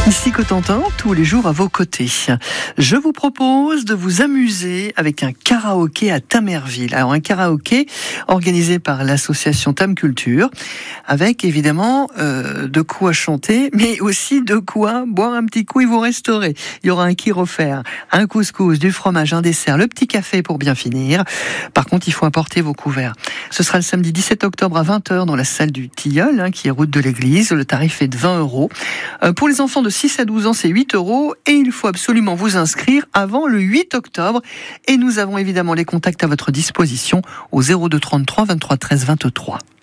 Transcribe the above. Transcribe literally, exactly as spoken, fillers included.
Ici Cotentin, tous les jours à vos côtés. Je vous propose de vous amuser avec un karaoké à Tamerville. Alors un karaoké organisé par l'association Tam Culture, avec évidemment euh, de quoi chanter, mais aussi de quoi boire un petit coup et vous restaurer. Il y aura un kir-offert, un couscous, du fromage, un dessert, le petit café pour bien finir. Par contre, il faut apporter vos couverts. Ce sera le samedi dix-sept octobre à vingt heures dans la salle du Tilleul, hein, qui est route de l'église. Le tarif est de vingt euros. Euh, pour les enfants de six à douze ans, c'est huit euros et il faut absolument vous inscrire avant le huit octobre. Et nous avons évidemment les contacts à votre disposition au zéro deux trente-trois vingt-trois treize vingt-trois.